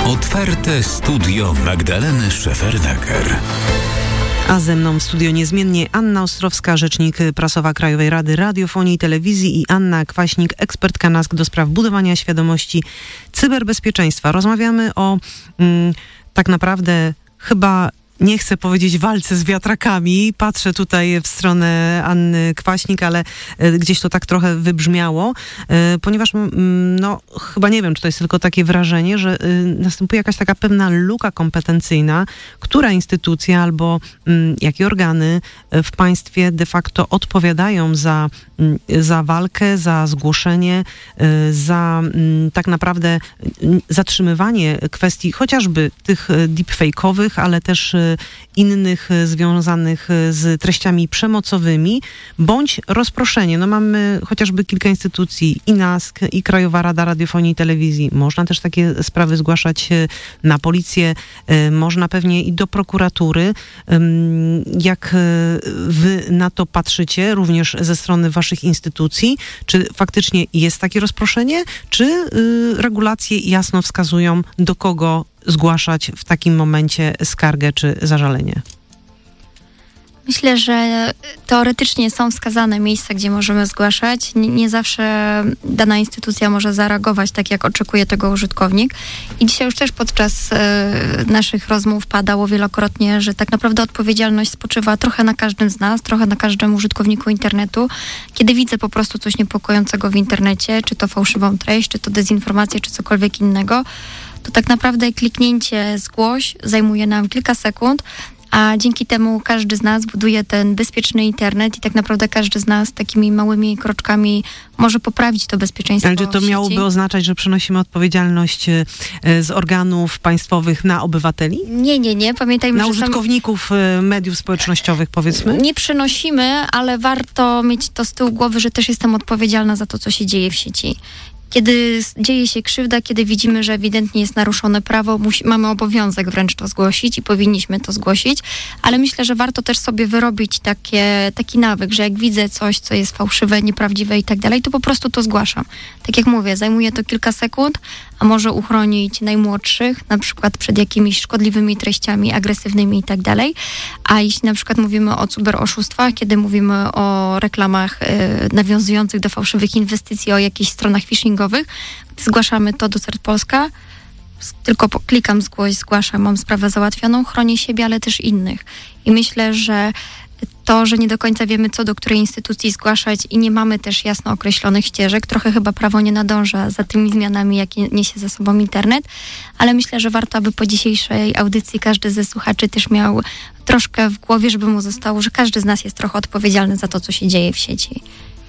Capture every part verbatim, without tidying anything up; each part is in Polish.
Otwarte studio Magdaleny Szefernaker. A ze mną w studio niezmiennie Anna Ostrowska, rzecznik prasowa Krajowej Rady Radiofonii i Telewizji, i Anna Kwaśnik, ekspertka N A S K do spraw budowania świadomości cyberbezpieczeństwa. Rozmawiamy o mm, tak naprawdę chyba... Nie chcę powiedzieć walce z wiatrakami. Patrzę tutaj w stronę Anny Kwaśnik, ale gdzieś to tak trochę wybrzmiało, ponieważ no chyba nie wiem, czy to jest tylko takie wrażenie, że następuje jakaś taka pewna luka kompetencyjna, która instytucja albo jakie organy w państwie de facto odpowiadają za, za walkę, za zgłoszenie, za tak naprawdę zatrzymywanie kwestii chociażby tych deepfake'owych, ale też innych związanych z treściami przemocowymi, bądź rozproszenie. No mamy chociażby kilka instytucji, i N A S K, i Krajowa Rada Radiofonii i Telewizji. Można też takie sprawy zgłaszać na policję, można pewnie i do prokuratury. Jak wy na to patrzycie, również ze strony waszych instytucji? Czy faktycznie jest takie rozproszenie, czy regulacje jasno wskazują, do kogo zgłaszać w takim momencie skargę czy zażalenie? Myślę, że teoretycznie są wskazane miejsca, gdzie możemy zgłaszać. Nie, nie zawsze dana instytucja może zareagować tak, jak oczekuje tego użytkownik. I dzisiaj już też podczas e, naszych rozmów padało wielokrotnie, że tak naprawdę odpowiedzialność spoczywa trochę na każdym z nas, trochę na każdym użytkowniku internetu. Kiedy widzę po prostu coś niepokojącego w internecie, czy to fałszywą treść, czy to dezinformację, czy cokolwiek innego, to tak naprawdę kliknięcie zgłoś zajmuje nam kilka sekund, a dzięki temu każdy z nas buduje ten bezpieczny internet i tak naprawdę każdy z nas takimi małymi kroczkami może poprawić to bezpieczeństwo. Ale czy to miałoby oznaczać, że przenosimy odpowiedzialność z organów państwowych na obywateli? Nie, nie, nie. Pamiętajmy, na że użytkowników sam... mediów społecznościowych, powiedzmy? Nie przenosimy, ale warto mieć to z tyłu głowy, że też jestem odpowiedzialna za to, co się dzieje w sieci. Kiedy dzieje się krzywda, kiedy widzimy, że ewidentnie jest naruszone prawo, musi, mamy obowiązek wręcz to zgłosić i powinniśmy to zgłosić, ale myślę, że warto też sobie wyrobić takie, taki nawyk, że jak widzę coś, co jest fałszywe, nieprawdziwe i tak dalej, to po prostu to zgłaszam. Tak jak mówię, zajmuje to kilka sekund, a może uchronić najmłodszych, na przykład przed jakimiś szkodliwymi treściami, agresywnymi i tak dalej. A jeśli na przykład mówimy o cyberoszustwach, kiedy mówimy o reklamach y, nawiązujących do fałszywych inwestycji, o jakichś stronach phishingowych, zgłaszamy to do CERT Polska, tylko klikam zgłoś, zgłaszam, mam sprawę załatwioną, chronię siebie, ale też innych. I myślę, że to, że nie do końca wiemy, co do której instytucji zgłaszać i nie mamy też jasno określonych ścieżek, trochę chyba prawo nie nadąża za tymi zmianami, jakie niesie ze sobą internet, ale myślę, że warto, aby po dzisiejszej audycji każdy ze słuchaczy też miał troszkę w głowie, żeby mu zostało, że każdy z nas jest trochę odpowiedzialny za to, co się dzieje w sieci.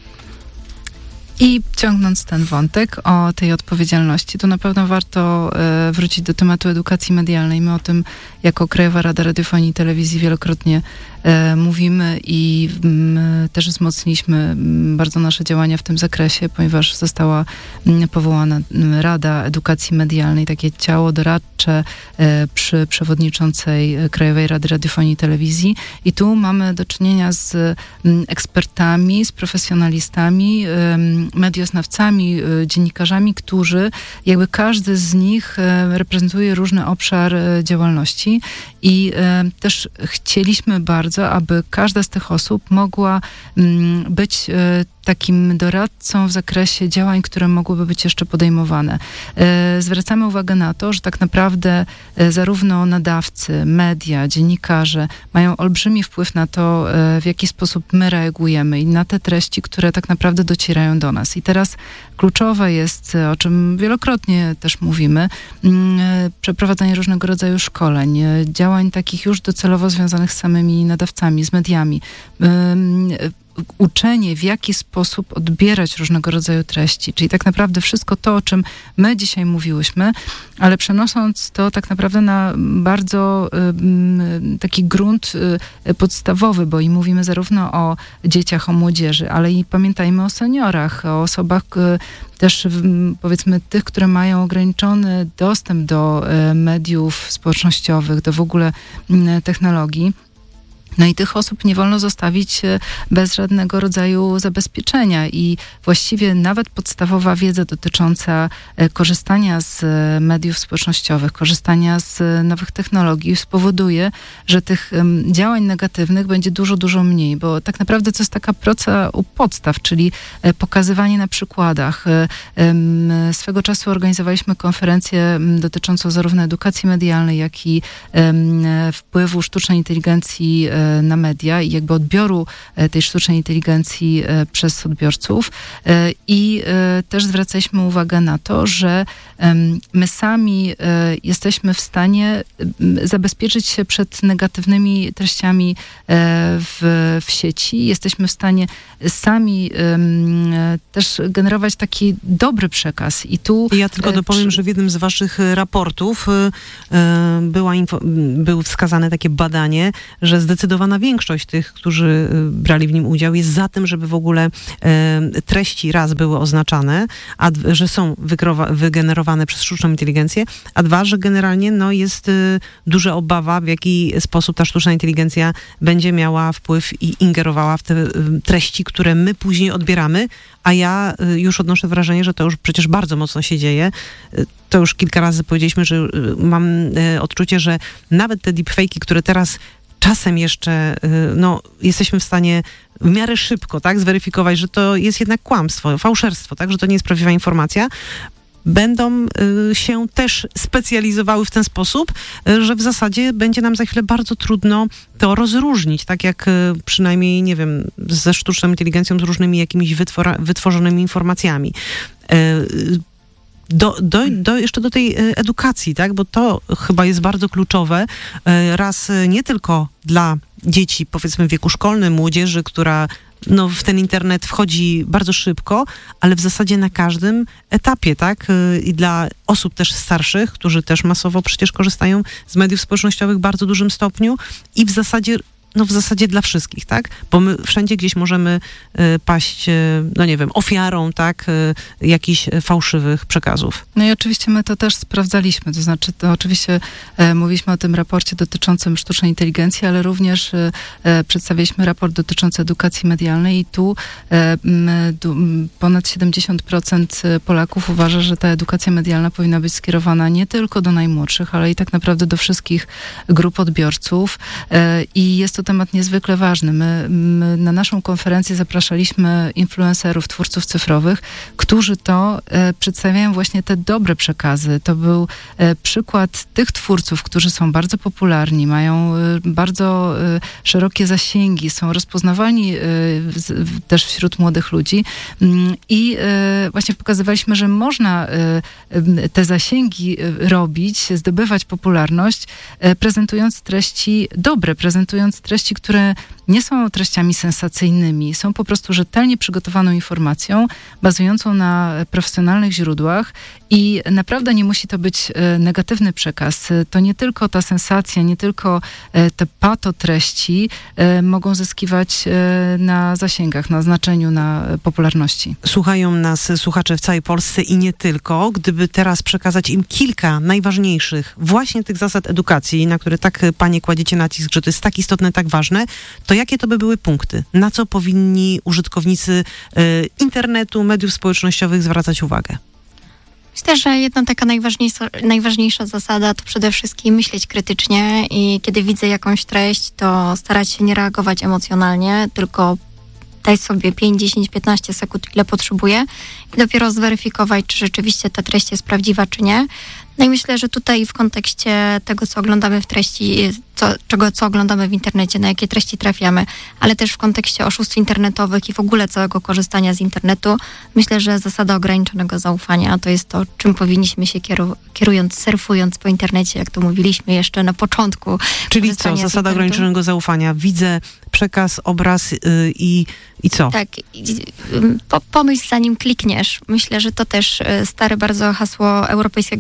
I ciągnąc ten wątek o tej odpowiedzialności, to na pewno warto e, wrócić do tematu edukacji medialnej. My o tym jako Krajowa Rada Radiofonii i Telewizji wielokrotnie e, mówimy i m, też wzmocniliśmy m, bardzo nasze działania w tym zakresie, ponieważ została m, powołana m, Rada Edukacji Medialnej, takie ciało doradcze e, przy przewodniczącej Krajowej Rady Radiofonii i Telewizji. I tu mamy do czynienia z m, ekspertami, z profesjonalistami, e, medioznawcami, dziennikarzami, którzy jakby każdy z nich reprezentuje różny obszar działalności i też chcieliśmy bardzo, aby każda z tych osób mogła być takim doradcą w zakresie działań, które mogłyby być jeszcze podejmowane. Zwracamy uwagę na to, że tak naprawdę zarówno nadawcy, media, dziennikarze mają olbrzymi wpływ na to, w jaki sposób my reagujemy i na te treści, które tak naprawdę docierają do nas. I teraz kluczowe jest, o czym wielokrotnie też mówimy, przeprowadzanie różnego rodzaju szkoleń, działań takich już docelowo związanych z samymi nadawcami, z mediami, uczenie, w jaki sposób odbierać różnego rodzaju treści, czyli tak naprawdę wszystko to, o czym my dzisiaj mówiłyśmy, ale przenosząc to tak naprawdę na bardzo y, taki grunt y, podstawowy, bo i mówimy zarówno o dzieciach, o młodzieży, ale i pamiętajmy o seniorach, o osobach y, też y, powiedzmy tych, które mają ograniczony dostęp do y, mediów społecznościowych, do w ogóle y, technologii. No i tych osób nie wolno zostawić bez żadnego rodzaju zabezpieczenia i właściwie nawet podstawowa wiedza dotycząca korzystania z mediów społecznościowych, korzystania z nowych technologii spowoduje, że tych działań negatywnych będzie dużo, dużo mniej, bo tak naprawdę to jest taka praca u podstaw, czyli pokazywanie na przykładach. Swego czasu organizowaliśmy konferencję dotyczącą zarówno edukacji medialnej, jak i wpływu sztucznej inteligencji na media i jakby odbioru tej sztucznej inteligencji przez odbiorców. I też zwracaliśmy uwagę na to, że my sami jesteśmy w stanie zabezpieczyć się przed negatywnymi treściami w, w sieci. Jesteśmy w stanie sami też generować taki dobry przekaz. I tu ja tylko dopowiem, że w jednym z waszych raportów była info, było wskazane takie badanie, że zdecydowana większość tych, którzy brali w nim udział, jest za tym, żeby w ogóle treści raz były oznaczane, a że są wykrowa, wygenerowane przez sztuczną inteligencję, a dwa, że generalnie no, jest duża obawa, w jaki sposób ta sztuczna inteligencja będzie miała wpływ i ingerowała w te treści, które my później odbieramy, a ja już odnoszę wrażenie, że to już przecież bardzo mocno się dzieje. To już kilka razy powiedzieliśmy, że mam odczucie, że nawet te deepfake'i, które teraz czasem jeszcze, no, jesteśmy w stanie w miarę szybko, tak, zweryfikować, że to jest jednak kłamstwo, fałszerstwo, tak, że to nie jest prawdziwa informacja, będą y, się też specjalizowały w ten sposób, y, że w zasadzie będzie nam za chwilę bardzo trudno to rozróżnić, tak jak y, przynajmniej, nie wiem, ze sztuczną inteligencją, z różnymi jakimiś wytwora, wytworzonymi informacjami. Y, Do, do, do, jeszcze do tej edukacji, tak? Bo to chyba jest bardzo kluczowe. Raz nie tylko dla dzieci, powiedzmy w wieku szkolnym, młodzieży, która no, w ten internet wchodzi bardzo szybko, ale w zasadzie na każdym etapie, tak? I dla osób też starszych, którzy też masowo przecież korzystają z mediów społecznościowych w bardzo dużym stopniu i w zasadzie no w zasadzie dla wszystkich, tak? Bo my wszędzie gdzieś możemy y, paść, y, no nie wiem, ofiarą, tak? Y, jakichś fałszywych przekazów. No i oczywiście my to też sprawdzaliśmy, to znaczy to oczywiście e, mówiliśmy o tym raporcie dotyczącym sztucznej inteligencji, ale również e, przedstawiliśmy raport dotyczący edukacji medialnej i tu e, m, du, m, ponad siedemdziesiąt procent Polaków uważa, że ta edukacja medialna powinna być skierowana nie tylko do najmłodszych, ale i tak naprawdę do wszystkich grup odbiorców e, i jest to temat niezwykle ważny. My, my na naszą konferencję zapraszaliśmy influencerów, twórców cyfrowych, którzy to e, przedstawiają właśnie te dobre przekazy. To był e, przykład tych twórców, którzy są bardzo popularni, mają e, bardzo e, szerokie zasięgi, są rozpoznawalni e, z, w, też wśród młodych ludzi mm, i e, właśnie pokazywaliśmy, że można e, te zasięgi robić, zdobywać popularność, e, prezentując treści dobre, prezentując treści, które nie są treściami sensacyjnymi, są po prostu rzetelnie przygotowaną informacją, bazującą na profesjonalnych źródłach i naprawdę nie musi to być e, negatywny przekaz. To nie tylko ta sensacja, nie tylko e, te pato treści e, mogą zyskiwać e, na zasięgach, na znaczeniu, na popularności. Słuchają nas słuchacze w całej Polsce i nie tylko. Gdyby teraz przekazać im kilka najważniejszych właśnie tych zasad edukacji, na które tak panie kładziecie nacisk, że to jest tak istotne, tak ważne, to jakie to by były punkty? Na co powinni użytkownicy y, internetu, mediów społecznościowych zwracać uwagę? Myślę, że jedna taka najważniejsza, najważniejsza zasada to przede wszystkim myśleć krytycznie i kiedy widzę jakąś treść, to starać się nie reagować emocjonalnie, tylko dać sobie pięć, dziesięć, piętnaście sekund, ile potrzebuję i dopiero zweryfikować, czy rzeczywiście ta treść jest prawdziwa, czy nie. No i myślę, że tutaj w kontekście tego, co oglądamy w treści, co, czego, co oglądamy w internecie, na jakie treści trafiamy, ale też w kontekście oszustw internetowych i w ogóle całego korzystania z internetu, myślę, że zasada ograniczonego zaufania to jest to, czym powinniśmy się kieru- kierując, surfując po internecie, jak to mówiliśmy jeszcze na początku. Czyli co? Zasada ograniczonego zaufania. Widzę przekaz, obraz yy, i, i co? Tak. Po, pomyśl zanim klikniesz. Myślę, że to też stare bardzo hasło Europejskiego Miesiąca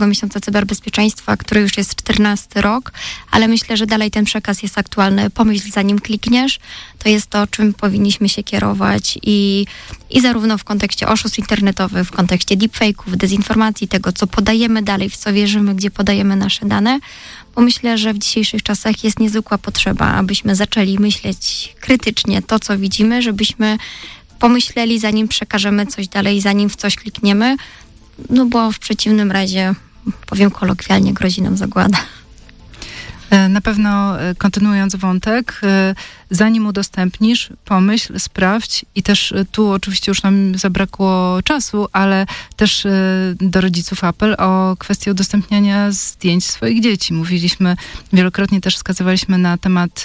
cyberbezpieczeństwa, który już jest czternasty rok, ale myślę, że dalej ten przekaz jest aktualny. Pomyśl, zanim klikniesz, to jest to, czym powinniśmy się kierować i, i zarówno w kontekście oszustw internetowych, w kontekście deepfake'ów, dezinformacji, tego, co podajemy dalej, w co wierzymy, gdzie podajemy nasze dane, bo myślę, że w dzisiejszych czasach jest niezwykła potrzeba, abyśmy zaczęli myśleć krytycznie to, co widzimy, żebyśmy pomyśleli, zanim przekażemy coś dalej, zanim w coś klikniemy, no bo w przeciwnym razie, powiem kolokwialnie, grozi nam zagłada. Na pewno, kontynuując wątek, zanim udostępnisz, pomyśl, sprawdź i też tu oczywiście już nam zabrakło czasu, ale też do rodziców apel o kwestię udostępniania zdjęć swoich dzieci. Mówiliśmy, wielokrotnie też wskazywaliśmy na temat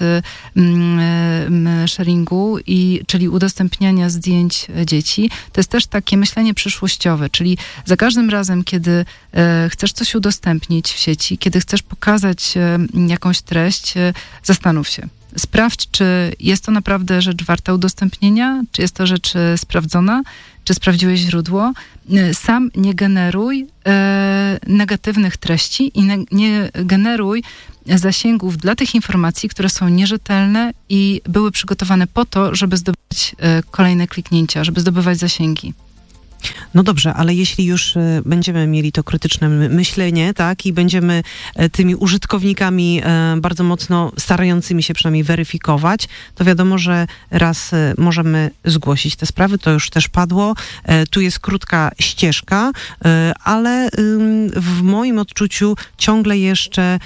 sharingu, i, czyli udostępniania zdjęć dzieci. To jest też takie myślenie przyszłościowe, czyli za każdym razem, kiedy chcesz coś udostępnić w sieci, kiedy chcesz pokazać jakąś treść, zastanów się. Sprawdź, czy jest to naprawdę rzecz warta udostępnienia, czy jest to rzecz sprawdzona, czy sprawdziłeś źródło. Sam nie generuj e, negatywnych treści i ne, nie generuj zasięgów dla tych informacji, które są nierzetelne i były przygotowane po to, żeby zdobywać e, kolejne kliknięcia, żeby zdobywać zasięgi. No dobrze, ale jeśli już y, będziemy mieli to krytyczne myślenie, tak, i będziemy y, tymi użytkownikami y, bardzo mocno starającymi się przynajmniej weryfikować, to wiadomo, że raz y, możemy zgłosić te sprawy, to już też padło. Y, tu jest krótka ścieżka, y, ale y, w moim odczuciu ciągle jeszcze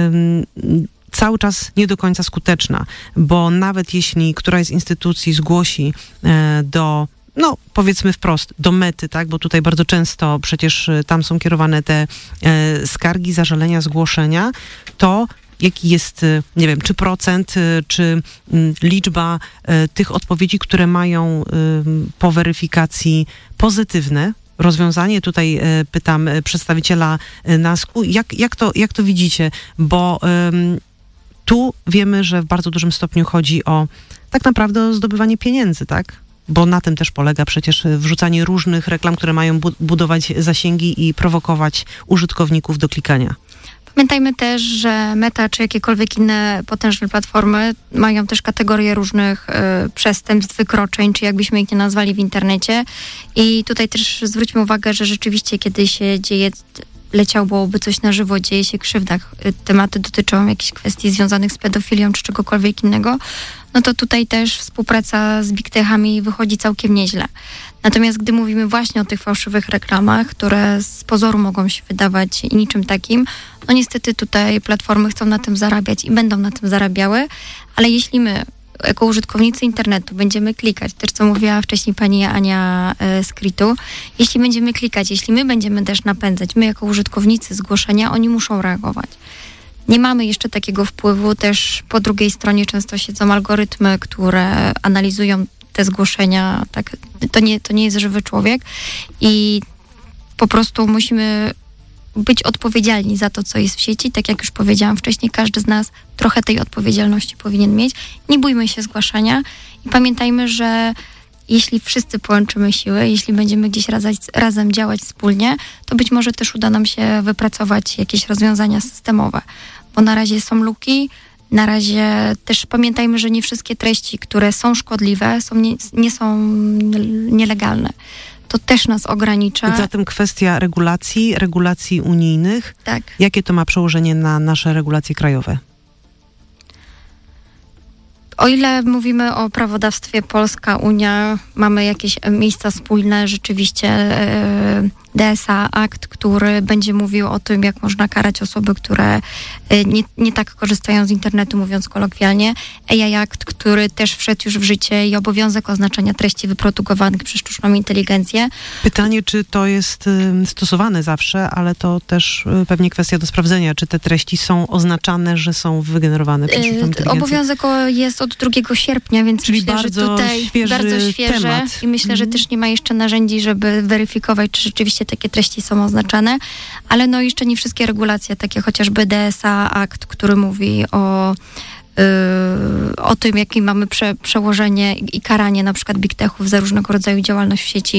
y, cały czas nie do końca skuteczna, bo nawet jeśli któraś z instytucji zgłosi y, do no powiedzmy wprost, do mety, tak, bo tutaj bardzo często przecież tam są kierowane te e, skargi, zażalenia, zgłoszenia, to jaki jest, nie wiem, czy procent, czy m, liczba e, tych odpowiedzi, które mają e, po weryfikacji pozytywne rozwiązanie. Tutaj e, pytam przedstawiciela e, nasku, jak, jak, to, jak to widzicie, bo e, tu wiemy, że w bardzo dużym stopniu chodzi o tak naprawdę o zdobywanie pieniędzy, tak? Bo na tym też polega przecież wrzucanie różnych reklam, które mają bu- budować zasięgi i prowokować użytkowników do klikania. Pamiętajmy też, że Meta czy jakiekolwiek inne potężne platformy mają też kategorie różnych y, przestępstw, wykroczeń, czy jakbyśmy ich nie nazwali w internecie. I tutaj też zwróćmy uwagę, że rzeczywiście kiedy się dzieje, leciałoby coś na żywo, dzieje się krzywda, tematy dotyczą jakichś kwestii związanych z pedofilią czy czegokolwiek innego, no to tutaj też współpraca z big techami wychodzi całkiem nieźle. Natomiast gdy mówimy właśnie o tych fałszywych reklamach, które z pozoru mogą się wydawać niczym takim, no niestety tutaj platformy chcą na tym zarabiać i będą na tym zarabiały, ale jeśli my jako użytkownicy internetu będziemy klikać, też co mówiła wcześniej pani Ania e, z Kritu, jeśli będziemy klikać, jeśli my będziemy też napędzać, my jako użytkownicy zgłoszenia, oni muszą reagować. Nie mamy jeszcze takiego wpływu, też po drugiej stronie często siedzą algorytmy, które analizują te zgłoszenia, tak, to nie, to nie jest żywy człowiek i po prostu musimy być odpowiedzialni za to, co jest w sieci. Tak jak już powiedziałam wcześniej, każdy z nas trochę tej odpowiedzialności powinien mieć. Nie bójmy się zgłaszania i pamiętajmy, że jeśli wszyscy połączymy siły, jeśli będziemy gdzieś razem, razem działać wspólnie, to być może też uda nam się wypracować jakieś rozwiązania systemowe. Bo na razie są luki, na razie też pamiętajmy, że nie wszystkie treści, które są szkodliwe, są nie, nie są nielegalne. To też nas ogranicza. Zatem kwestia regulacji, regulacji unijnych. Tak. Jakie to ma przełożenie na nasze regulacje krajowe? O ile mówimy o prawodawstwie Polska, Unia, mamy jakieś miejsca spójne, rzeczywiście e, D S A akt, który będzie mówił o tym, jak można karać osoby, które e, nie, nie tak korzystają z internetu, mówiąc kolokwialnie. A I akt, który też wszedł już w życie i obowiązek oznaczania treści wyprodukowanych przez sztuczną inteligencję. Pytanie, czy to jest y, stosowane zawsze, ale to też y, pewnie kwestia do sprawdzenia, czy te treści są oznaczane, że są wygenerowane przez sztuczną inteligencję. Obowiązek jest od drugiego sierpnia, więc Czyli myślę, bardzo że tutaj świeży bardzo świeże temat. i myślę, że też nie ma jeszcze narzędzi, żeby weryfikować, czy rzeczywiście takie treści są oznaczane, ale no jeszcze nie wszystkie regulacje, takie chociażby D S A akt, który mówi o Yy, o tym, jakie mamy prze, przełożenie i karanie na przykład big techów za różnego rodzaju działalność w sieci,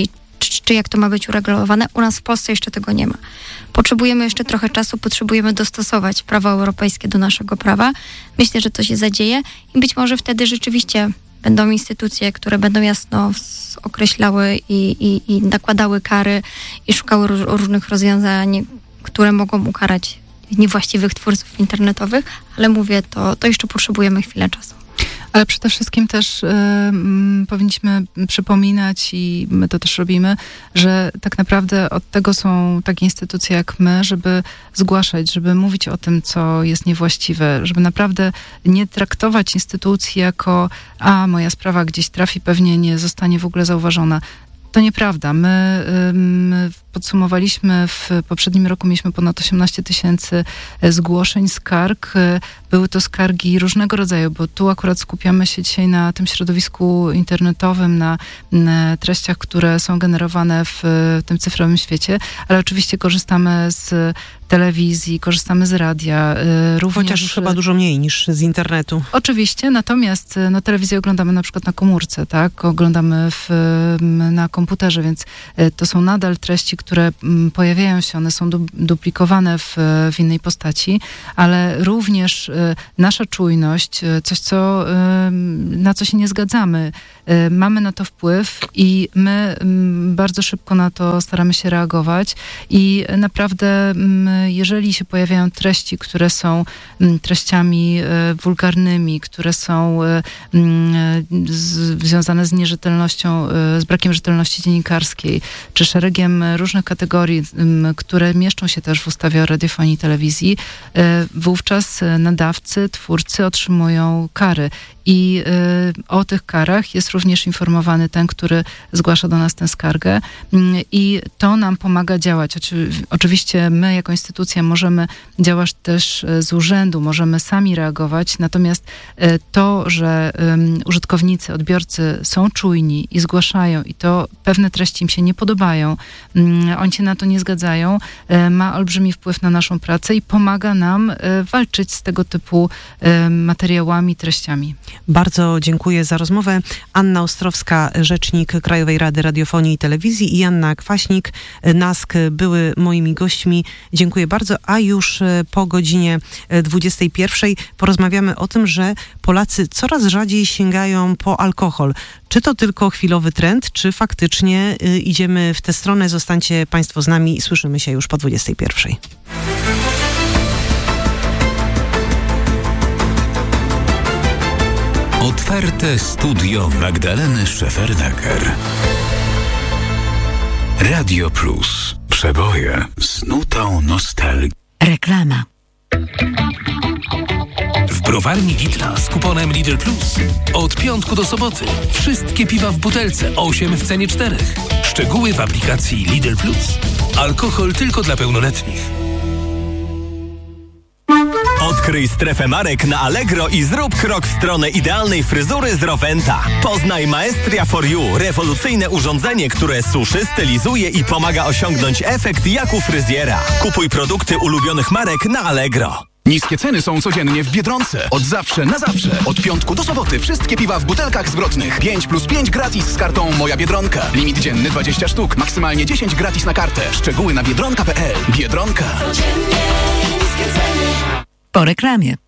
czy, czy jak to ma być uregulowane. U nas w Polsce jeszcze tego nie ma. Potrzebujemy jeszcze trochę czasu, potrzebujemy dostosować prawo europejskie do naszego prawa. Myślę, że to się zadzieje i być może wtedy rzeczywiście będą instytucje, które będą jasno określały i, i, i nakładały kary i szukały róż, różnych rozwiązań, które mogą ukarać niewłaściwych twórców internetowych, ale mówię, to, to jeszcze potrzebujemy chwilę czasu. Ale przede wszystkim też y, m, powinniśmy przypominać i my to też robimy, że tak naprawdę od tego są takie instytucje jak my, żeby zgłaszać, żeby mówić o tym, co jest niewłaściwe, żeby naprawdę nie traktować instytucji jako a moja sprawa gdzieś trafi, pewnie nie zostanie w ogóle zauważona. To nieprawda. My ym, podsumowaliśmy w poprzednim roku, mieliśmy ponad osiemnaście tysięcy zgłoszeń, skarg. Były to skargi różnego rodzaju, bo tu akurat skupiamy się dzisiaj na tym środowisku internetowym, na, na treściach, które są generowane w, w tym cyfrowym świecie, ale oczywiście korzystamy z telewizji, korzystamy z radia. Również... Chociaż chyba dużo mniej niż z internetu. Oczywiście, natomiast no, telewizję oglądamy na przykład na komórce, tak? Oglądamy w, na komputerze, więc to są nadal treści, które pojawiają się, one są du- duplikowane w, w innej postaci, ale również nasza czujność, coś, co, na co się nie zgadzamy, mamy na to wpływ i my bardzo szybko na to staramy się reagować i naprawdę jeżeli się pojawiają treści, które są treściami wulgarnymi, które są z, związane z nierzetelnością, z brakiem rzetelności dziennikarskiej, czy szeregiem różnych kategorii, które mieszczą się też w ustawie o radiofonii i telewizji, wówczas nadawcy, twórcy otrzymują kary. I y, o tych karach jest również informowany ten, który zgłasza do nas tę skargę y, i to nam pomaga działać. Oczy, oczywiście my jako instytucja możemy działać też z urzędu, możemy sami reagować, natomiast y, to, że y, użytkownicy, odbiorcy są czujni i zgłaszają i to pewne treści im się nie podobają, y, oni się na to nie zgadzają, y, ma olbrzymi wpływ na naszą pracę i pomaga nam y, walczyć z tego typu y, materiałami, treściami. Bardzo dziękuję za rozmowę. Anna Ostrowska, rzecznik Krajowej Rady Radiofonii i Telewizji i Anna Kwaśnik, NASK, były moimi gośćmi. Dziękuję bardzo, a już po godzinie dwudziestej pierwszej porozmawiamy o tym, że Polacy coraz rzadziej sięgają po alkohol. Czy to tylko chwilowy trend, czy faktycznie idziemy w tę stronę? Zostańcie Państwo z nami i słyszymy się już po dwudziestej pierwszej. Otwarte studio Magdaleny Szefernaker. Radio Plus. Przeboje z nutą nostalgii. Reklama. W browarni Witla z kuponem Lidl Plus od piątku do soboty wszystkie piwa w butelce osiem w cenie czterech. Szczegóły w aplikacji Lidl Plus. Alkohol tylko dla pełnoletnich. Odkryj strefę marek na Allegro i zrób krok w stronę idealnej fryzury z Roventa. Poznaj Maestria for You, rewolucyjne urządzenie, które suszy, stylizuje i pomaga osiągnąć efekt jak u fryzjera. Kupuj produkty ulubionych marek na Allegro. Niskie ceny są codziennie w Biedronce. Od zawsze na zawsze. Od piątku do soboty wszystkie piwa w butelkach zwrotnych. pięć plus pięć gratis z kartą Moja Biedronka. Limit dzienny dwadzieścia sztuk. Maksymalnie dziesięć gratis na kartę. Szczegóły na biedronka kropka p l. Biedronka. Po reklamie.